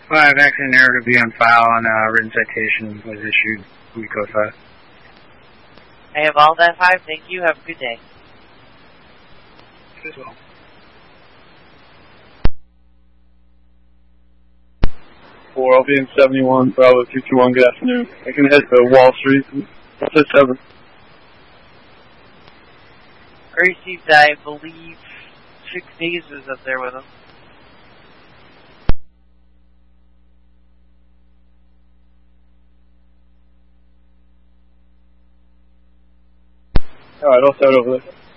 5 accident error to be on file on a written citation was issued week 05. I have all that 5. Thank you. Have a good day. As well. 4, I'll be in 71, Bravo 221, good afternoon. I can head to Wall Street. That's at 7. I received, I believe, 6 days was up there with him. Alright, I'll start over there.